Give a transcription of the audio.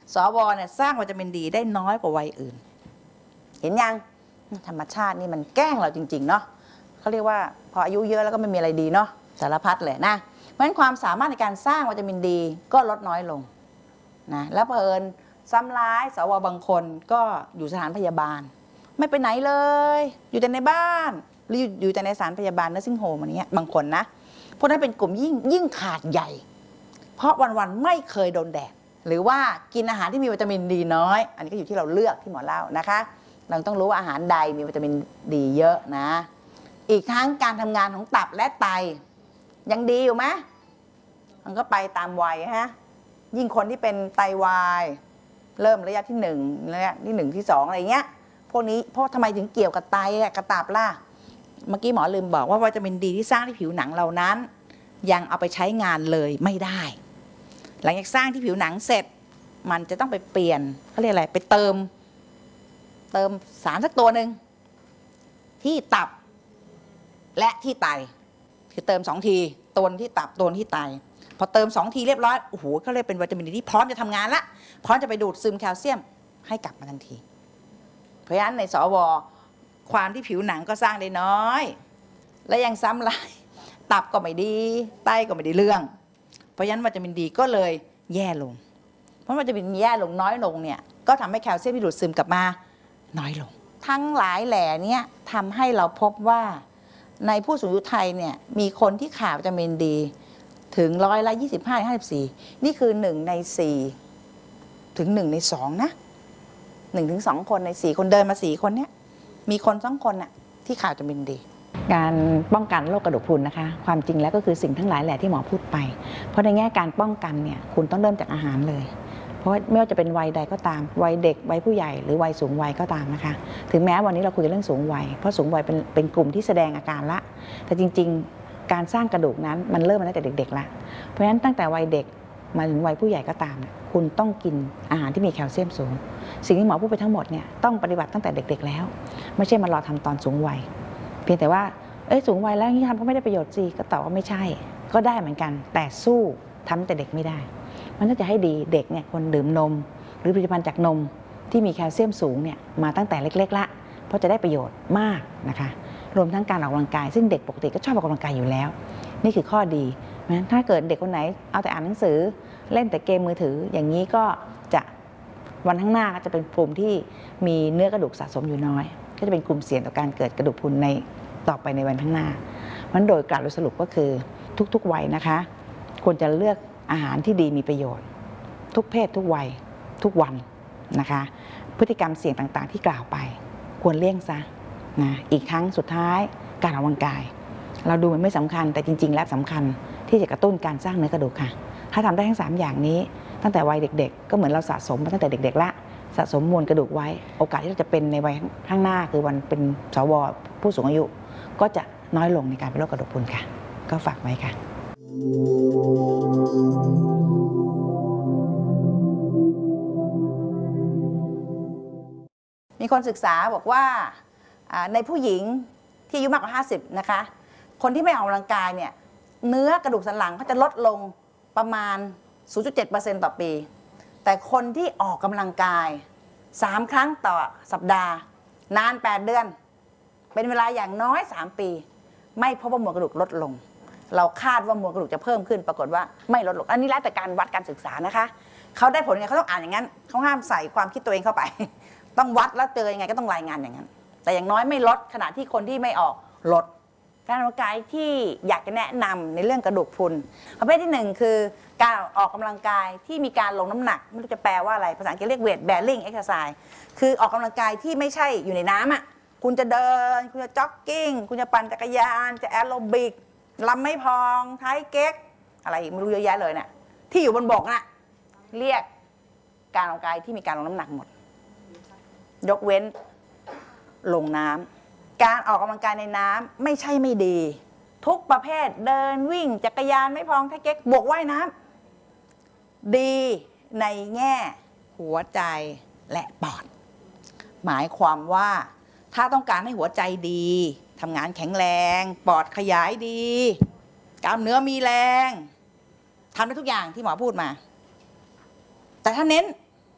สวเนี่ยสร้างวิตามินดีได้น้อยกว่าวัยอื่นเห็นยังธรรมชาตินี่มันแกล้งเราจริงๆเนาะเขาเรียกว่าพออายุเยอะแล้วก็ไม่มีอะไรดีเนาะสารพัดเลยนะเพราะฉะนั้นความสามารถในการสร้างวิตามินดีก็ลดน้อยลงนะแล้วเผอิญซ้ำร้ายสวบางคนก็อยู่สถานพยาบาลไม่ไปไหนเลยอยู่แต่ในบ้านหรืออยู่แต่ในสถานพยาบาลนัสซิ่งโฮมอะไรเงี้ยบางคนนะพวกนั้นเป็นกลุ่มยิ่งขาดใหญ่เพราะวันๆไม่เคยโดนแดดหรือว่ากินอาหารที่มีวิตามินดีน้อยอันนี้ก็อยู่ที่เราเลือกที่หมอเล่านะคะเราต้องรู้ว่าอาหารใดมีวิตามินดีเยอะนะอีกทั้งการทำงานของตับและไตยังดีอยู่ไหมมันก็ไปตามวัยฮะยิ่งคนที่เป็นไตวายเริ่มระยะที่1ระยะที่1ที่2อะไรเงี้ยพวกนี้เพราะทำไมถึงเกี่ยวกับไตกับตับล่ะเมื่อกี้หมอลืมบอกว่าวิตามินดีที่สร้างที่ผิวหนังเรานั้นยังเอาไปใช้งานเลยไม่ได้หลังจากสร้างที่ผิวหนังเสร็จมันจะต้องไปเปลี่ยนเขาเรียกอะไรไปเติมสารสักตัวหนึ่งที่ตับและที่ไตคือเติม2 ทีตัวที่ตับตัวที่ไตพอเติม2 ทีเรียบร้อยโอ้โหเขาเรียกเป็นวิตามินดีที่พร้อมจะทำงานละพร้อมจะไปดูดซึมแคลเซียมให้กลับมาทันทีเพราะฉะนั้นในสวความที่ผิวหนังก็สร้างได้น้อยและยังซ้ำลายตับก็ไม่ดีไตก็ไม่ได้เรื่องเพราะฉะนั้นวิตามินดีก็เลยแย่ลงเพราะวิตามินแย่ลงน้อยลงเนี่ยก็ทำให้แคลเซียมที่ดูดซึมกลับมาน้อยลงทั้งหลายแหล่นี้ทำให้เราพบว่าในผู้สูงอายุไทยเนี่ยมีคนที่ขาดวิตามินดีถึง25-54นี่คือ1 ใน 4ถึง1 ใน 2นะ1 ถึง 2 คนใน4คนเดินมา4 คนเนี้ยมีคน2 คนน่ะที่ขาดวิตามินดีการป้องกันโรคกระดูกพรุนนะคะความจริงแล้วก็คือสิ่งทั้งหลายแหละที่หมอพูดไปเพราะในแง่การป้องกันเนี่ยคุณต้องเริ่มจากอาหารเลยเพราะไม่ว่าจะเป็นวัยใดก็ตามวัยเด็กวัยผู้ใหญ่หรือวัยสูงวัยก็ตามนะคะถึงแม้วันนี้เราคุยเรื่องสูงวัยเพราะสูงวัยเป็นกลุ่มที่แสดงอาการละแต่จริงๆการสร้างกระดูกนั้นมันเริ่มมาตั้งแต่เด็กๆละเพราะฉะนั้นตั้งแต่วัยเด็กมาถึงวัยผู้ใหญ่ก็ตามคุณต้องกินอาหารที่มีแคลเซียมสูงสิ่งที่หมอพูดไปทั้งหมดเนี่ยต้องปฏิบัติตั้งแต่เด็กๆแล้วไม่ใช่มารอทำตอนสูงวัยเพียงแต่ว่าสูงวัยแล้วนี่ทำก็ไม่ได้ประโยชน์สิก็ตอบว่าไม่ใช่ก็ได้เหมือนกันแต่สู้ทำแต่เด็กไม่ได้มันน่าจะให้ดีเด็กเนี่ยคนดื่มนมหรือผลิตภัณฑ์จากนมที่มีแคลเซียมสูงเนี่ยมาตั้งแต่เล็กๆละเพราะจะได้ประโยชน์มากนะคะรวมทั้งการออกกำลังกายซึ่งเด็กปกติก็ชอบออกกำลังกายอยู่แล้วนี่คือข้อดีนะถ้าเกิดเด็กคนไหนเอาแต่อ่านหนังสือเล่นแต่เกมมือถืออย่างนี้ก็จะวันข้างหน้าก็จะเป็นกลุ่มที่มีเนื้อกระดูกสะสมอยู่น้อยก็จะเป็นกลุ่มเสี่ยงต่อการเกิดกระดูกพรุนในต่อไปในวันข้างหน้ามันโดยกล่าวโดยสรุปก็คือทุกๆวัยนะคะควรจะเลือกอาหารที่ดีมีประโยชน์ทุกเพศทุกวัยทุกวันนะคะพฤติกรรมเสี่ยงต่างๆที่กล่าวไปควรเลี่ยงซะนะอีกครั้งสุดท้ายการออกกำลังกายเราดูมันไม่สำคัญแต่จริงๆแล้วสำคัญที่จะกระตุ้นการสร้างเนื้อกระดูกค่ะถ้าทำได้ทั้ง3อย่างนี้ตั้งแต่วัยเด็กๆก็เหมือนเราสะสมมาตั้งแต่เด็กๆละสะสมมวลกระดูกไว้โอกาสที่เราจะเป็นในวัยข้างหน้าคือวันเป็นสวผู้สูงอายุก็จะน้อยลงในการเป็นโรคกระดูกพรุนค่ะก็ฝากไว้ค่ะมีคนศึกษาบอกว่าในผู้หญิงที่อายุมากกว่า50นะคะคนที่ไม่ออกกำลังกายเนี่ยเนื้อกระดูกสันหลังเขาจะลดลงประมาณ 0.7% ต่อปีแต่คนที่ออกกำลังกาย3 ครั้งต่อสัปดาห์นาน8 เดือนเป็นเวลาอย่างน้อย3 ปีไม่พบว่ามวลกระดูกลดลงเราคาดว่ามวลกระดูกจะเพิ่มขึ้นปรากฏว่าไม่ลดลงอันนี้แล้วแต่การวัดการศึกษานะคะเขาได้ผลยังไงเขาต้องอ่านอย่างนั้นเขาห้ามใส่ความคิดตัวเองเข้าไปต้องวัดแล้วเจอยังไงก็ต้องรายงานอย่างนั้นแต่อย่างน้อยไม่ลดขณะที่คนที่ไม่ออกลดการออกกำลังกายที่อยากจะแนะนำในเรื่องกระดูกพรุนประเภทที่1คือการออกกำลังกายที่มีการลงน้ำหนักไม่รู้จะแปลว่าอะไรภาษาอังกฤษเรียก weight bearing exercise คือออกกำลังกายที่ไม่ใช่อยู่ในน้ำอ่ะคุณจะเดินคุณจะจ็อกกิ้งคุณจะปั่นจักรยานจะแอโรบิกลำไม่พองไทเก๊กอะไรไม่รู้เยอะแยะเลยเนี่ยที่อยู่บนบกน่ะเรียกการออกกำลังกายที่มีการลงน้ำหนักหมดยกเว้นลงน้ำการออกกำลังกายในน้ำไม่ใช่ไม่ดีทุกประเภทเดินวิ่งจักรยานไม่พองไทเก๊กบวกว่ายน้ำดีในแง่หัวใจและปอดหมายความว่าถ้าต้องการให้หัวใจดีทำงานแข็งแรงปอดขยายดีกล้ามเนื้อมีแรงทำได้ทุกอย่างที่หมอพูดมาแต่ถ้าเน้น